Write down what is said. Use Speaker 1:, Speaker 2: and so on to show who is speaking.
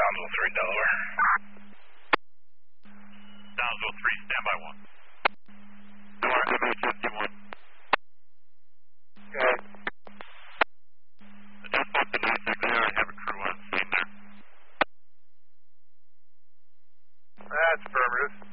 Speaker 1: Downsville 3, Delaware.
Speaker 2: Downsville 3, standby 1. RW51.
Speaker 3: Okay.
Speaker 2: Just booked the 96 there and have a crew on scene there.
Speaker 3: That's affirmative.